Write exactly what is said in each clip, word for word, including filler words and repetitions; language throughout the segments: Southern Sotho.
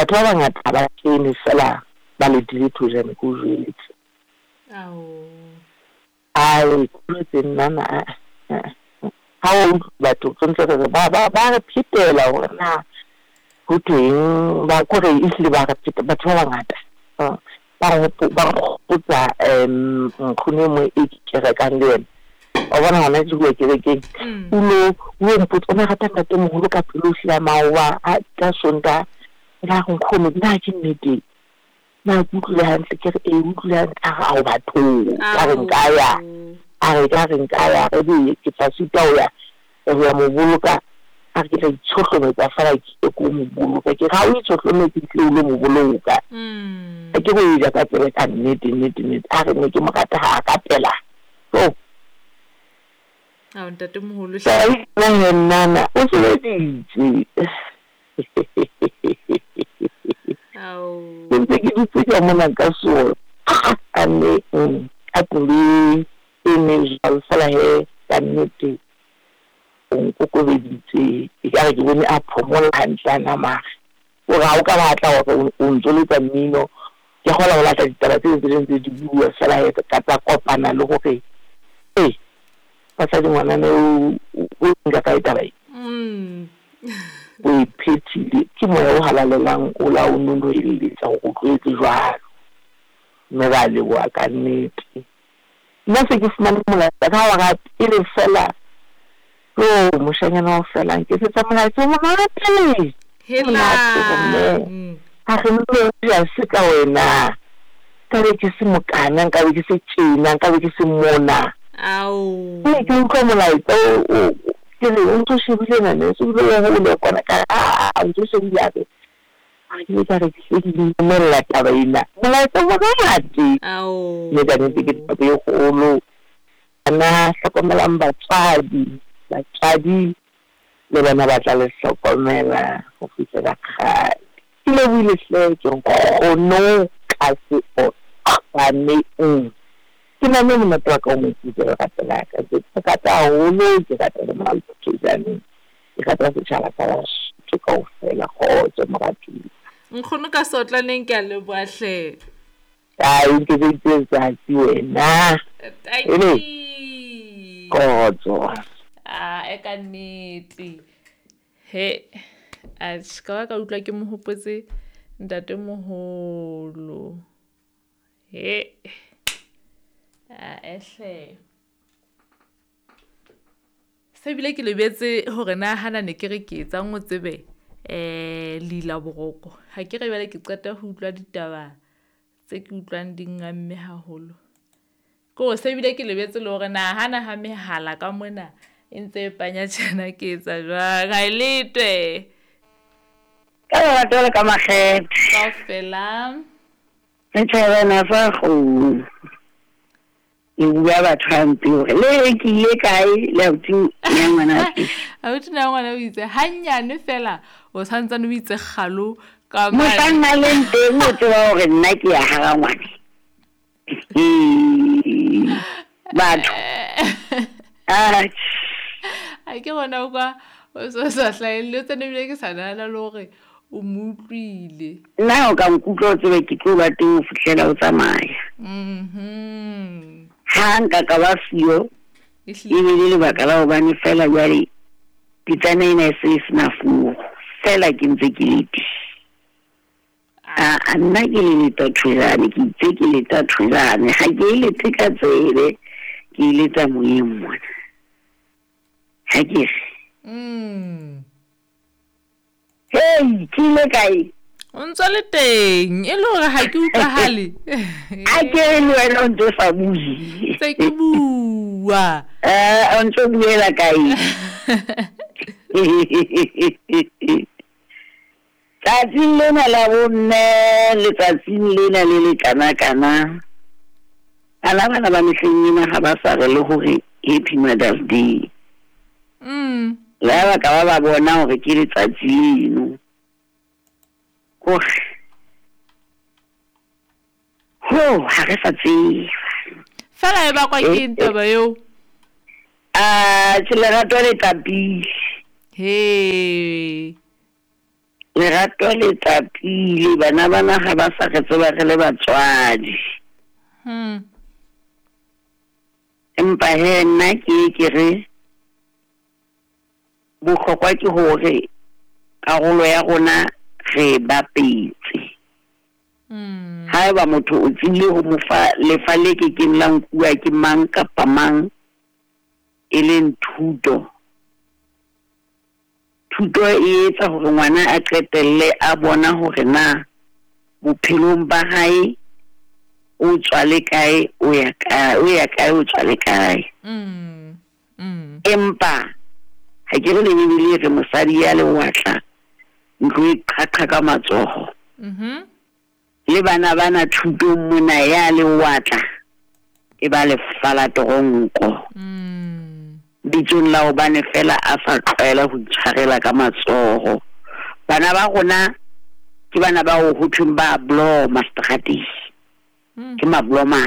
batho ba bangata ba kene fela ba le dile thojane go jweletse ao ai go tsena ha o batho tsontse ba ba ba re phitela hona go teng ba go re isle ba re phitela batho ba bangata ba go ba go tsa em khone mo e ke re ka le o bona hona di go ke ke o lo o mpotsa na ga tata te mo go ka pelo sila mawa a ka sonda la go khone na ke nnete na kutlwe hantle ke re e utlwe a ga o batho ka re nkaya a re ka re nkaya re di ke tsa sita o ya ya mo boloka a ke re tshotlometsa fela ke go mo boloka ke ga o tshotlometsa ke le mo boloka mm ke go ja ka tsela ka nnete nnete nnete a re ne ke mo gata ga ka pela so a ntate moholo sa ina nana o se ditsi ao ke ke ditsi ka mona ka so a ne a tuli ene ja sala he ka nnete o go ditsi e ka re ke bone a phomola hantlana ma o ga o ka batla go o ntsoletsa mmino ke gola go latla ditaba tse di tse di bua sala he ka tsa kopana le go ke eh pasa di ngwana ne o nga ka itaba mm o iphetile ke mo o halalelang o la o nono ile tsa go tletse jwalo me ba le wa ka nnete nna se ke fumana molaetsa ka wa ga ile fela o moshanyana o fela ke se tsamaya tse mo matele hela a re mo ya se ka wena ka re ke se mokana ka re ke se tshina ka re ke se mona ao ke ke utlwa molaetsa o ke re o ntse shebile na ne se ile go le kona ka a a ntse se bile a ke ka re ke di mmela taba ina molaetsa mo ga mati ao le ka ntse ke tsabe go lo ana hlokomela batswadi batswadi le bana ba tla le hlokomela go fitela kgale ile bile hle ke go no ka se o ba ne ke na mo mo tla ka mo tsitse ka tsela ka ke ka ta ho le ke ka tsela mo ke jane ke ka tsela tshala ka ke ka o fela go tse mo batho nkgono ka sotlaneng ke a le boahle ai ke be ke tsa ti wena ele kotso a e ka nnete he a ska ka utlwa ke mo hopotse ntate moholo he a ehle se bile ke lebetse hore na hana ne ke re ke etsa ngo tsebe eh lila boroko ha ke re bale ke qeta ho utlwa ditaba tse ke utlwang di ngamme haholo ko se bile ke lebetse le hore na hana ha mehala ka mona entse panya tjena ke etsa jwang ga ilete ka ba tole ka makgethe ka fela ntse na fa go e bua batho hampe hore le ke ile kae le uti ya ngwana a uti na ngwana o itse hanyane fela o santsane o itse khalo ka mo tsana le nteng o tswa hore nna ke ya ha ngwana batho a a ke bona o kwa o so sa hlaile tsene bile ke sana la lore o mutlwile nna o ka nkutlo tsebe ke tlo ba teng o fihlela o tsamaya mhm ha nka ka ba sio e bile le baka la ho bane fela jwale ditana ina se sna fu fela ke ntse ke leti a nna ke le tathulane ke itse ke le tathulane ha ke le tika tsebe ke le tsa moyeng mona ha ke mm hey ke le kae o ntse le teng e le hore ha ke utlwahale a ke le wena o ntse fa bui tse ke bua eh o ntse buela kae tsatsing lena la bonne letsatsing lena le le kana kana ala bana ba mehleng ena ha ba sa re le hore happy mother's day mm la ba ka ba bona hore ke letsatsi leno ho ho ha re sa tseba fela e ba kwa ke ntaba yo a tsela ra tole tapile he le ra lerato le tapile bana bana ga ba sa re tseba re le batswadi hmm empa he nna ke ke re bohlokwa ke hore karolo ya rona re bapetse hmm ha eba motho o tsile ho mofa lefa le ke ke nlang kuwa ke mang kapa mang e leng thuto thuto e etsa hore ngwana a qetelle a bona hore na bophelong ba hae o tswa le kae o ya kae o ya kae o tswa le kae mm mm empa ha ke re le bile re mosadi ya le watla ntlo e qhaqha ka matsoho mhm le bana bana thuto mona ya le watla e ba le fala toronko mm bitjong la obane fela a sa tlwaela ho tshwarela ka matsoho bana ba rona ke bana ba ho thweng ba blo masterati ke mabloma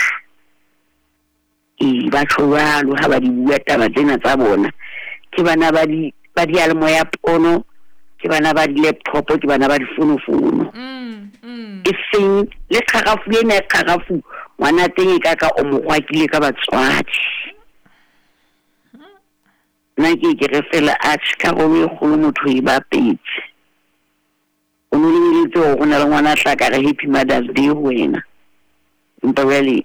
e ba tshwalo ha ba di bua taba tsena tsa bona ke bana ba di ba di almo ya pono ke bana ba di laptop ke bana ba di fono fono mm mm e seng le kharafu le ne kharafu ngwana teng ka ka o mogwa kile ka batswadi na ke ke re fela a tshika go me go motho e ba petse o no le le tso go na le ngwana tla ka re happy mother's day wena mpa really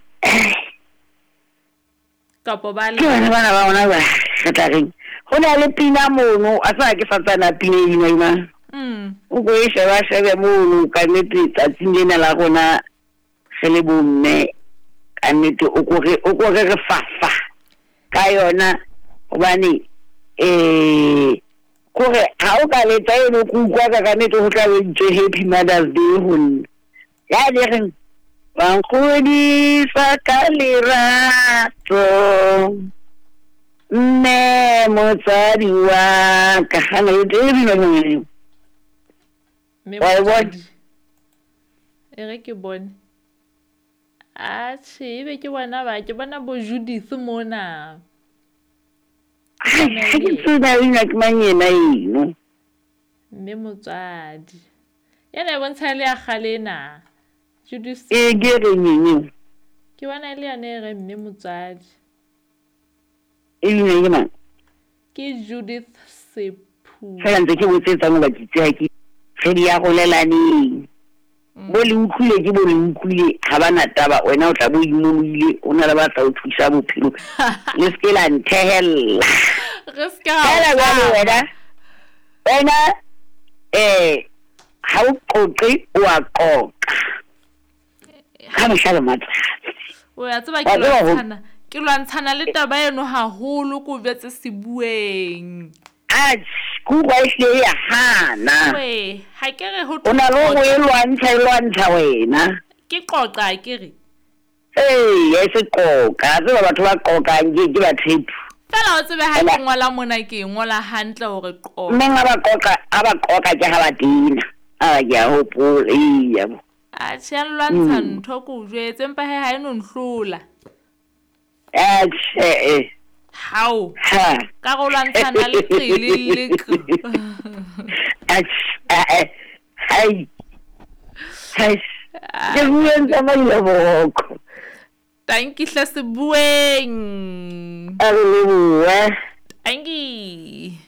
kapo ba le ke bana bana ba ona ba re tla reng go na le pina mono a sa ke fatsana pina e ina ina mm o go e sheba shebe mono ka nete tsa tsingena la gona ge le bomme ka nete o go re o go re re fafa ka yona gobane eh kore ha o ka leta eno ku kwa ka nete go tla be happy mother's day hon ya le reng Bangkudi sakalirato ne motsadi wa ka hana ite e bina ngwe me wa what e re ke bone a tshebe ke bona ba ke bona bo Judith mona ha ke tsena ina ke manyena ino me motsadi yana bontsha le a galena Judith e gere nyinyi ke bona le ane re mme motsadi e bina ke mang ke Judith Sephu fela ntse ke botsetsa mo batitse ha ke ge di ya go lelane bo le utlwile ke bo le utlwile ha bana taba wena o tla bo imolile o na le batla o thusa bophelo le skela ntehella re ska Kala jwale wena wena eh ha o qoqe o a qoqa ha mshalo matsatsi o ya tseba ke lwantshana ke lwantshana le taba eno haholo ko betse sebueng a ku ba ile ya hana we ha ke re ho ona lo go e lwantsha e lwantsha wena ke qoqa ke re eh ya se qoqa tseba batho ba qoqa nge ke ba tape fela o tsebe ha ke ngola mona ke ngola hantle hore qoqa menga ba qoqa aba qoqa ke ha ba dina a ya hopola iya a tshan lwantsha ntho ko jwetse empa he ha eno nhlola eh eh hao ha ka go lwantshana le qile le ai hai hai ke bua nta mai le boko thank you hla sebueng a le bua thank you